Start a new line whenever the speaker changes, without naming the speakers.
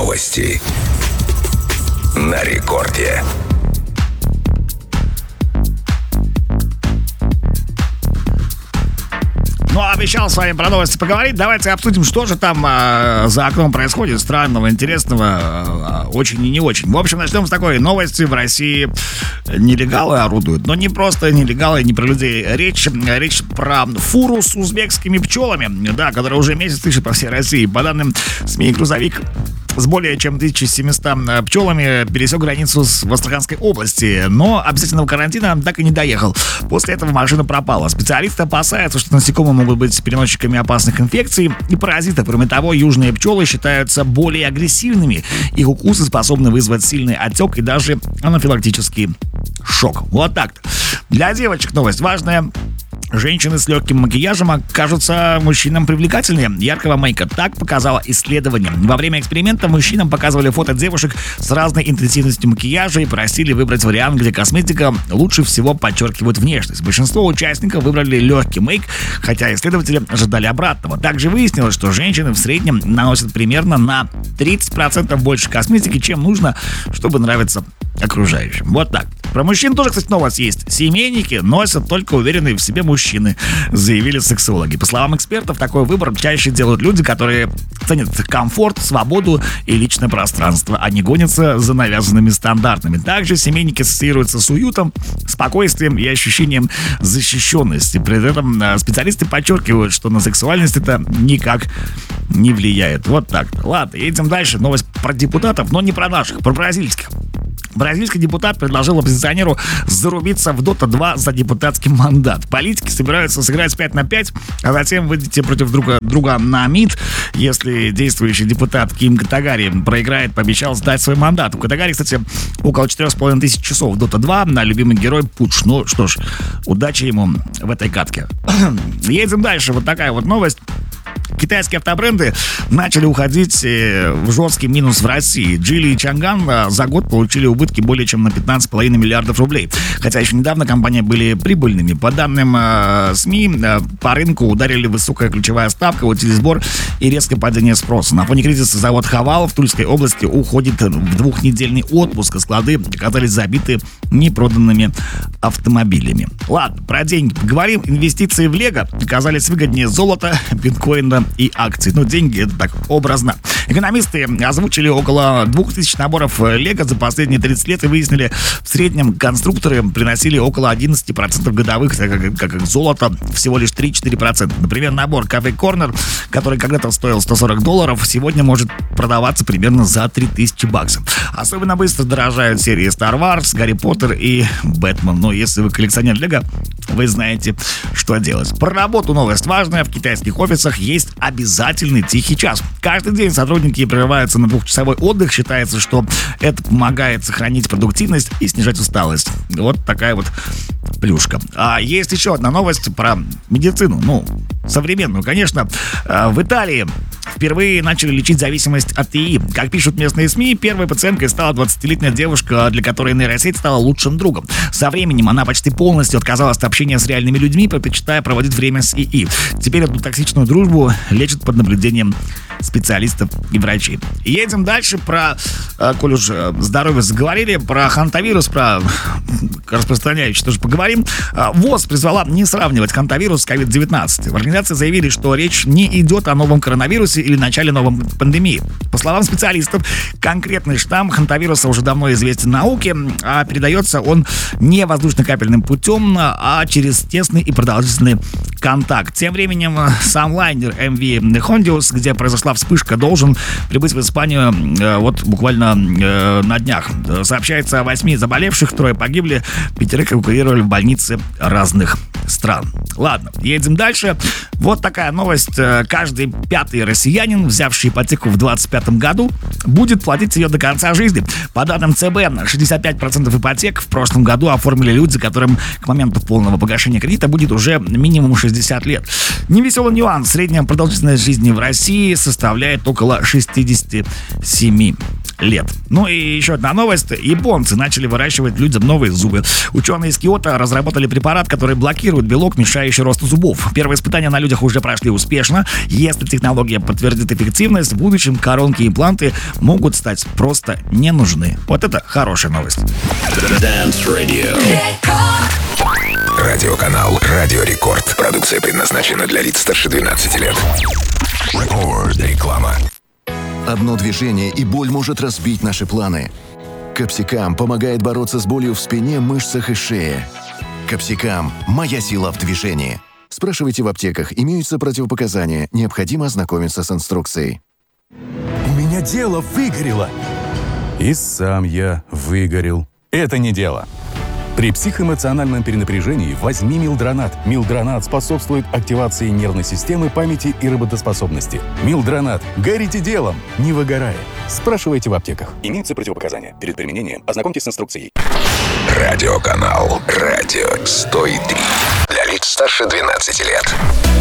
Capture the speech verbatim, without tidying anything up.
Новости на рекорде.
Ну, обещал с вами про новости поговорить. Давайте обсудим, что же там э, за окном происходит странного, интересного, э, очень и не очень. В общем, начнем с такой новости. В России нелегалы орудуют. Но не просто нелегалы, не про людей. Речь, речь про фуру с узбекскими пчелами, да, которая уже месяц ищет по всей России. По данным СМИ, грузовик с более чем тысяча семьюстами пчелами пересек границу с в Астраханской области, но обязательного карантина так и не доехал. После этого машина пропала. Специалисты опасаются, что насекомые могут быть переносчиками опасных инфекций и паразитов. Кроме того, южные пчелы считаются более агрессивными. Их укусы способны вызвать сильный отек и даже анафилактический шок. Вот так-то. Для девочек новость важная. Женщины с легким макияжем кажутся мужчинам привлекательнее яркого мейка. Так показало исследование. Во время эксперимента мужчинам показывали фото девушек с разной интенсивностью макияжа и просили выбрать вариант, где косметика лучше всего подчеркивает внешность. Большинство участников выбрали легкий мейк, хотя исследователи ожидали обратного. Также выяснилось, что женщины в среднем наносят примерно на тридцать процентов больше косметики, чем нужно, чтобы нравиться окружающим. Вот так. Про мужчин тоже, кстати, новость есть. Семейники носят только уверенные в себе мужчины, заявили сексологи. По словам экспертов, такой выбор чаще делают люди, которые ценят комфорт, свободу и личное пространство, а не гонятся за навязанными стандартами. Также семейники ассоциируются с уютом, спокойствием и ощущением защищенности. При этом специалисты подчеркивают, что на сексуальность это никак не влияет. Вот так. Ладно, едем дальше. Новость про депутатов, но не про наших, про бразильских. Бразильский депутат предложил оппозиционеру зарубиться в Дота два за депутатский мандат. Политики собираются сыграть пять на пять, а затем выйти против друга, друга на МИД. Если действующий депутат Ким Катагари проиграет, пообещал сдать свой мандат. У Катагари, кстати, около четырех с половиной тысяч часов в Дота два, на любимый герой Пудж. Ну что ж, удачи ему в этой катке. Едем дальше. Вот такая вот новость. Китайские автобренды начали уходить в жесткий минус в России. Джили и Чанган за год получили убытки более чем на пятнадцать с половиной миллиардов рублей. Хотя еще недавно компании были прибыльными. По данным э, СМИ, э, по рынку ударили высокая ключевая ставка, утилизбор и резкое падение спроса. На фоне кризиса завод Хавал в Тульской области уходит в двухнедельный отпуск, а склады оказались забиты непроданными автомобилями. Ладно, про деньги поговорим. Инвестиции в Лего оказались выгоднее золота, биткоина и акций. Ну, деньги — это так образно. Экономисты озвучили около двух тысяч наборов Лего за последние тридцать лет и выяснили, в среднем конструкторы приносили около одиннадцать процентов годовых, как, как золото всего лишь три-четыре процента. Например, набор Cafe Corner, который когда-то стоил сто сорок долларов, сегодня может продаваться примерно за три тысячи баксов. Особенно быстро дорожают серии Star Wars, Гарри Поттер и Бэтмен. Но если вы коллекционер Лего, вы знаете, что делать. Про работу новость важная. В китайских офисах есть обязательный тихий час. Каждый день сотрудники прерываются на двухчасовой отдых. Считается, что это помогает сохранить продуктивность и снижать усталость. Вот такая вот плюшка. А есть еще одна новость про медицину. Ну, современную, конечно. В Италии впервые начали лечить зависимость от ИИ. Как пишут местные СМИ, первой пациенткой стала двадцатилетняя девушка, для которой нейросеть стала лучшим другом. Со временем она почти полностью отказалась от общения с реальными людьми, предпочитая проводить время с ИИ. Теперь эту токсичную дружбу лечат под наблюдением специалистов и врачей. Едем дальше про, коль уж здоровье заговорили, про хантавирус, про распространяющий тоже поговорим. ВОЗ призвала не сравнивать хантавирус с ковид девятнадцать. В организации заявили, что речь не идет о новом коронавирусе или начале новой пандемии. По словам специалистов, конкретный штамм хантавируса уже давно известен науке, а передается он не воздушно-капельным путем, а через тесный и продолжительный контакт. Тем временем сам лайнер эм ви Hondius, где произошла вспышка, должен прибыть в Испанию э, вот буквально э, на днях. Сообщается о восьми заболевших, трое погибли, пятерых эвакуировали в больницы разных стран. Ладно, едем дальше. Вот такая новость. Каждый пятый россиянин, взявший ипотеку в двадцать пятом году, будет платить ее до конца жизни. По данным ЦБ, шестьдесят пять процентов ипотек в прошлом году оформили люди, которым к моменту полного погашения кредита будет уже минимум шестьдесят лет. Невеселый нюанс. Средняя продолжительность жизни в России составляет около шестьдесят семь лет. Ну и еще одна новость. Японцы начали выращивать людям новые зубы. Ученые из Киото разработали препарат, который блокирует белок, мешающий росту зубов. Первые испытания на людях уже прошли успешно. Если технология подтвердит эффективность, в будущем коронки и импланты могут стать просто не нужны. Вот это хорошая новость.
Dance Radio. Радиоканал Радио Рекорд. Продукция предназначена для лиц старше двенадцати лет. Реклама.
Одно движение, и боль может разбить наши планы. Капсикам помогает бороться с болью в спине, мышцах и шее. Капсикам – моя сила в движении. Спрашивайте в аптеках, имеются противопоказания, необходимо ознакомиться с инструкцией.
У меня дело выгорело. И сам я выгорел. Это не дело. При психоэмоциональном перенапряжении возьми Милдронат. Милдронат способствует активации нервной системы, памяти и работоспособности. Милдронат. Горите делом, не выгорая. Спрашивайте в аптеках. Имеются противопоказания. Перед применением ознакомьтесь с инструкцией.
Радиоканал Радио сто три. Для лиц старше двенадцати лет.